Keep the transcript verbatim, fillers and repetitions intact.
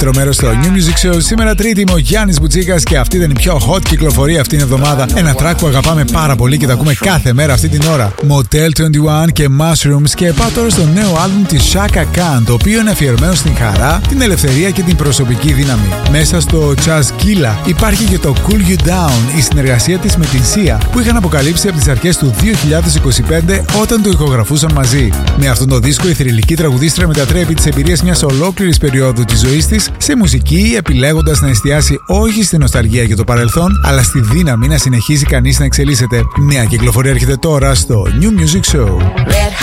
δεύτερο μέρος στο New Music Show. Σήμερα Τρίτη είμαι ο Γιάννης Μπουτσίκας και αυτή ήταν η πιο hot κυκλοφορία αυτήν την εβδομάδα. Ένα track που αγαπάμε πάρα πολύ και το ακούμε κάθε μέρα αυτή την ώρα. Motel είκοσι ένα και Mushrooms. Και πάω τώρα στο νέο άλμπουμ της Chaka Khan, το οποίο είναι αφιερωμένο στην χαρά, την ελευθερία και την προσωπική δύναμη. Μέσα στο Chazkila υπάρχει και το Cool You Down, η συνεργασία της με την Sia, που είχαν αποκαλύψει από τις αρχές του δύο χιλιάδες είκοσι πέντε όταν το ηχογραφούσαν μαζί. Με αυτόν τον δίσκο η θρυλική τραγουδίστρια μετατρέπει τις εμπειρίες μιας ολόκληρης περίοδου της ζωής της σε μουσική, επιλέγοντας να εστιάσει όχι στη νοσταλγία για το παρελθόν, αλλά στη δύναμη να συνεχίσει κανείς να εξελίσσεται. Νέα κυκλοφορία έρχεται τώρα στο New Music Show.